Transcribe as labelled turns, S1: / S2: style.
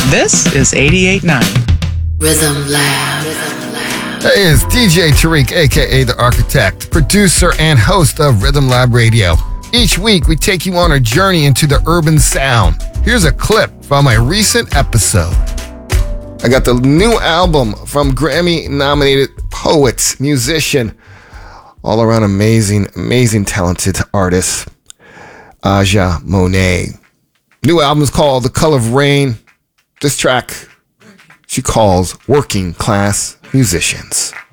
S1: This is 88.9.
S2: Rhythm Lab.
S3: Hey, it's DJ Tariq, aka The Architect, producer and host of Rhythm Lab Radio. Each week, we take you on a journey into the urban sound. Here's a clip from a recent episode. I got the new album from Grammy-nominated poet, musician, all-around amazing talented artist, Aja Monet. New album is called The Color of Rain. This track she calls Working Class Musicians.